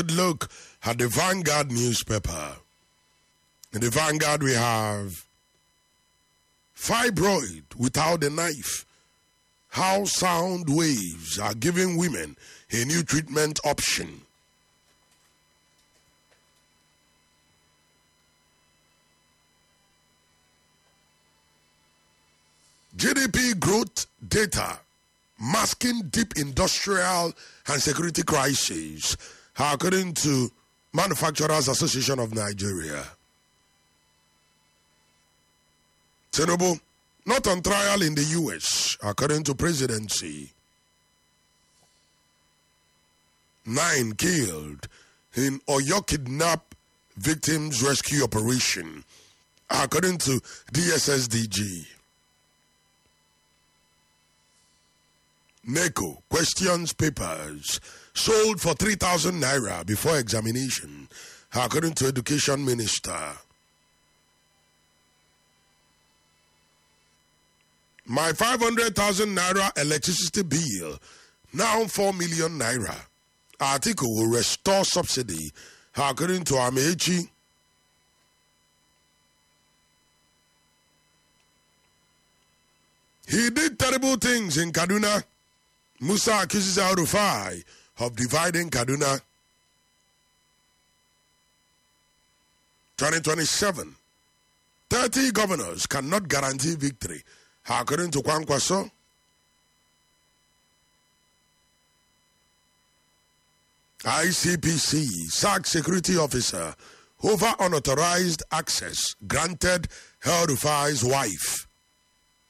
Look at the Vanguard newspaper. In the Vanguard, we have fibroid without a knife. How sound waves are giving women a new treatment option. GDP growth data masking deep industrial and security crises, according to Manufacturers Association of Nigeria. Tinubu not on trial in the U.S., according to presidency. 9 killed in Oyo kidnap victims rescue operation, according to DSSDG. NECO questions papers sold for 3,000 naira before examination, according to Education Minister. My 500,000 naira electricity bill, now 4 million naira. Article will restore subsidy, according to Amechi. He did terrible things in Kaduna. Musa accuses Al-Rufai of dividing Kaduna. 2027. 30 governors cannot guarantee victory, according to Kwankwaso. ICPC sacked security officer over unauthorized access granted El-Rufai's wife.